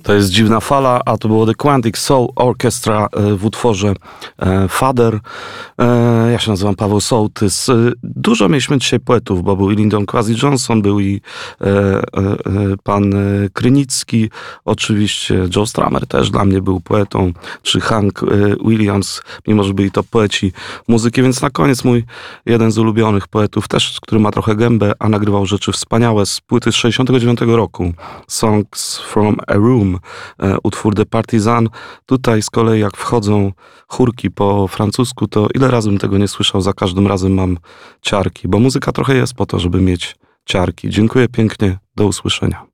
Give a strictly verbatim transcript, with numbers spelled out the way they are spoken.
To jest Dziwna Fala, a to było The Quantic Soul Orchestra w utworze Father. Ja się nazywam Paweł Sołtys. Dużo mieliśmy dzisiaj poetów, bo był i Lyndon Kwasi Johnson, był i pan Krynicki, oczywiście Joe Strummer też dla mnie był poetą, czy Hank Williams, mimo że byli to poeci muzyki, więc na koniec mój jeden z ulubionych poetów, też, który ma trochę gębę, a nagrywał rzeczy wspaniałe z płyty z sześćdziesiątego dziewiątego roku. Songs from a Room, utwór The Partisan. Tutaj z kolei jak wchodzą chórki po francusku, to ile razy bym tego nie słyszał, za każdym razem mam ciarki, bo muzyka trochę jest po to, żeby mieć ciarki. Dziękuję pięknie, do usłyszenia.